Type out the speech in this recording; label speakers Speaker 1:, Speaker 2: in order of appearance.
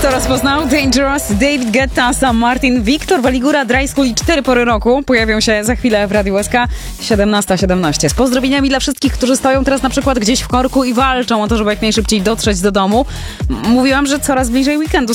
Speaker 1: Kto rozpoznał? Dangerous, David Guetta, Sam Martin, Wiktor Waligura, Dry School i 4 pory roku pojawią się za chwilę w Radiu SK 17:17. Z pozdrowieniami dla wszystkich, którzy stoją teraz na przykład gdzieś w korku i walczą o to, żeby jak najszybciej dotrzeć do domu. Mówiłam, że coraz bliżej weekendu.